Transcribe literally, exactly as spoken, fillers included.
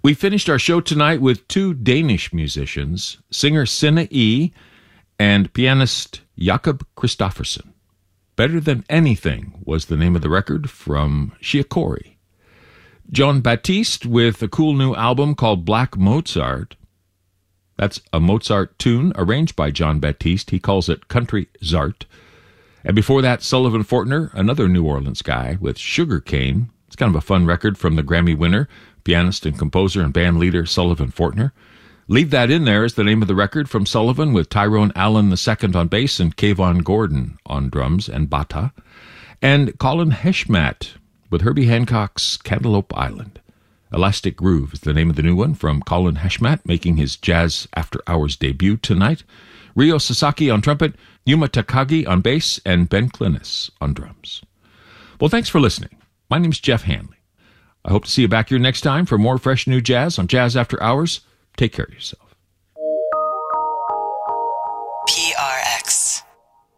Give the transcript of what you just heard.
We finished our show tonight with two Danish musicians, singer Sinne E. and pianist Jakob Kristoffersen. Better Than Anything was the name of the record from Shiakori. Jon Batiste with a cool new album called Black Mozart. That's a Mozart tune arranged by Jon Batiste. He calls it Country Zart. And before that, Sullivan Fortner, another New Orleans guy, with Sugar Cane. It's kind of a fun record from the Grammy winner, pianist and composer and band leader Sullivan Fortner. Leave That In There is the name of the record from Sullivan, with Tyrone Allen the second on bass and Kayvon Gordon on drums and bata. And Colin Heshmat with Herbie Hancock's Cantaloupe Island. Elastic Groove is the name of the new one from Colin Heshmat, making his Jazz After Hours debut tonight. Ryo Sasaki on trumpet, Yuma Takagi on bass, and Ben Clinnis on drums. Well, thanks for listening. My name's Jeff Hanley. I hope to see you back here next time for more fresh new jazz on Jazz After Hours. Take care of yourself. P R X.